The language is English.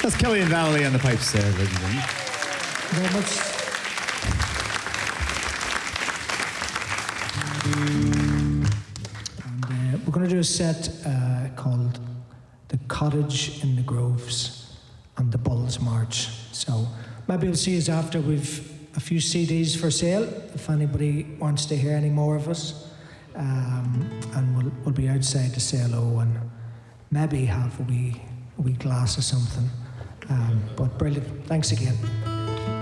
That's Killian Valley on the pipes there, ladies and gentlemen. Very much. And we're going to do a set called The Cottage in the Groves and the Bulls March. So maybe we'll see us after we've a few CDs for sale, if anybody wants to hear any more of us. And we'll be outside to say hello and maybe have a wee glass or something. But brilliant. Thanks again.